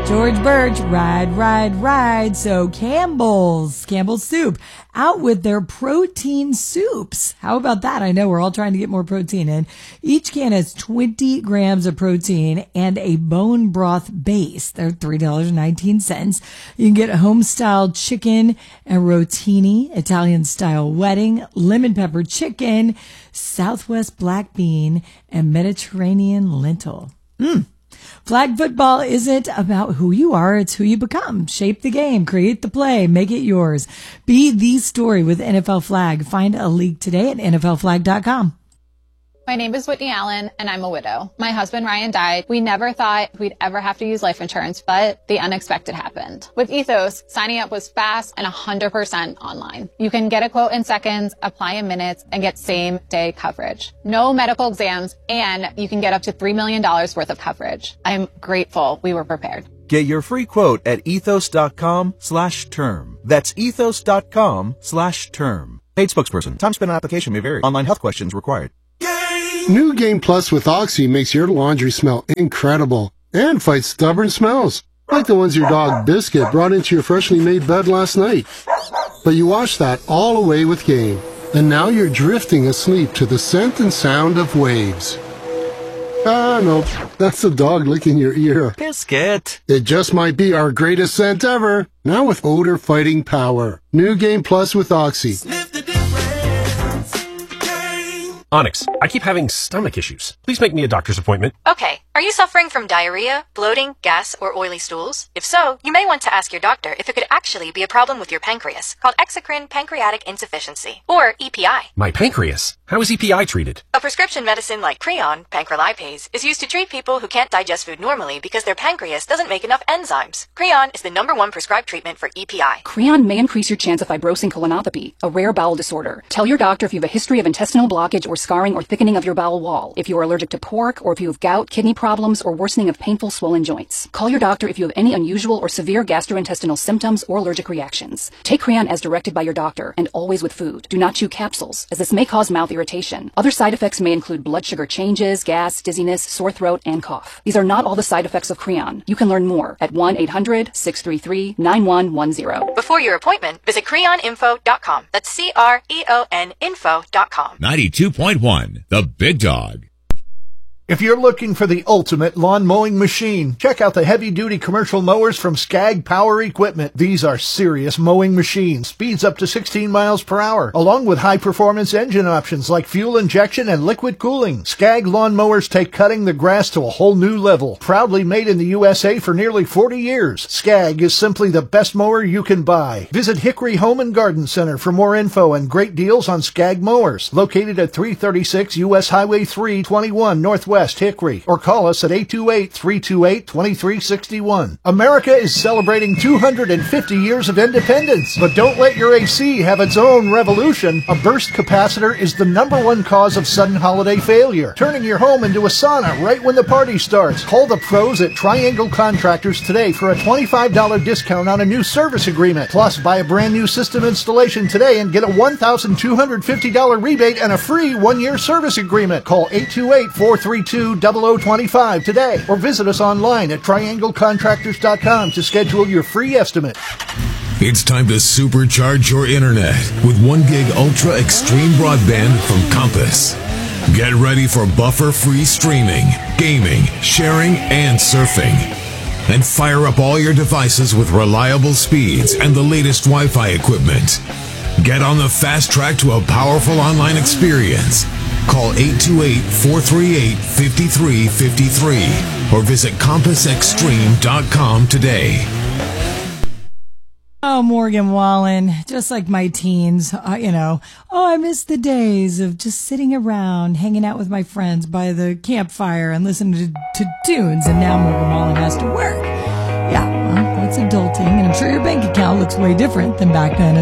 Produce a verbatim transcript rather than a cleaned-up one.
George Birch, ride, ride, ride. So Campbell's, Campbell's Soup, out with their protein soups. How about that? I know we're all trying to get more protein in. Each can has twenty grams of protein and a bone broth base. They're three dollars and nineteen cents. You can get home-style chicken and rotini, Italian-style wedding, lemon pepper chicken, Southwest black bean, and Mediterranean lentil. Mmm. Flag football isn't about who you are, it's who you become. Shape the game, create the play, make it yours. Be the story with N F L Flag. Find a league today at N F L flag dot com. My name is Whitney Allen, and I'm a widow. My husband, Ryan, died. We never thought we'd ever have to use life insurance, but the unexpected happened. With Ethos, signing up was fast and one hundred percent online. You can get a quote in seconds, apply in minutes, and get same-day coverage. No medical exams, and you can get up to three million dollars worth of coverage. I'm grateful we were prepared. Get your free quote at ethos.com slash term. That's ethos.com slash term. Paid spokesperson. Time spent on application may vary. Online health questions required. New Game Plus with Oxy makes your laundry smell incredible and fights stubborn smells, like the ones your dog Biscuit brought into your freshly made bed last night. But you washed that all away with Game, and now you're drifting asleep to the scent and sound of waves. Ah, no, that's the dog licking your ear. Biscuit. It just might be our greatest scent ever, now with odor-fighting power. New Game Plus with Oxy. Onyx, I keep having stomach issues. Please make me a doctor's appointment. Okay. Are you suffering from diarrhea, bloating, gas, or oily stools? If so, you may want to ask your doctor if it could actually be a problem with your pancreas, called exocrine pancreatic insufficiency, or E P I. My pancreas? How is E P I treated? A prescription medicine like Creon, pancrelipase, is used to treat people who can't digest food normally because their pancreas doesn't make enough enzymes. Creon is the number one prescribed treatment for E P I. Creon may increase your chance of fibrosing colonopathy, a rare bowel disorder. Tell your doctor if you have a history of intestinal blockage or scarring or thickening of your bowel wall, if you are allergic to pork, or if you have gout, kidney problems, or worsening of painful swollen joints. Call your doctor if you have any unusual or severe gastrointestinal symptoms or allergic reactions. Take Creon as directed by your doctor, and always with food. Do not chew capsules, as this may cause mouth irritation. Other side effects may include blood sugar changes, gas, dizziness, sore throat, and cough. These are not all the side effects of Creon. You can learn more at one eight hundred, six three three, nine one one zero. Before your appointment, visit creon info dot com. That's C R E O N info dot com. ninety-two point one, The Big Dog. If you're looking for the ultimate lawn mowing machine, check out the heavy-duty commercial mowers from Skag Power Equipment. These are serious mowing machines, speeds up to sixteen miles per hour, along with high-performance engine options like fuel injection and liquid cooling. Skag lawn mowers take cutting the grass to a whole new level. Proudly made in the U S A for nearly forty years, Skag is simply the best mower you can buy. Visit Hickory Home and Garden Center for more info and great deals on Skag mowers, located at three thirty-six U S Highway three twenty-one Northwest Hickory, or call us at eight two eight, three two eight, two three six one. America is celebrating two hundred fifty years of independence, but don't let your A C have its own revolution. A burst capacitor is the number one cause of sudden holiday failure, turning your home into a sauna right when the party starts. Call the pros at Triangle Contractors today for a twenty-five dollars discount on a new service agreement. Plus, buy a brand new system installation today and get a one thousand two hundred fifty dollars rebate and a free one-year service agreement. Call eight two eight, four three two, zero zero two five today, or visit us online at triangle contractors dot com to schedule your free estimate. It's time to supercharge your internet with one gig Ultra Extreme Broadband from Compass. Get ready for buffer-free streaming, gaming, sharing, and surfing. And fire up all your devices with reliable speeds and the latest Wi-Fi equipment. Get on the fast track to a powerful online experience. Call eight two eight, four three eight, five three five three or visit compass extreme dot com today. Oh, Morgan Wallen, just like my teens, uh, you know, oh, I miss the days of just sitting around, hanging out with my friends by the campfire and listening to, to tunes, and now Morgan Wallen has to work. Yeah, well, that's adulting, and I'm sure your bank account looks way different than back then.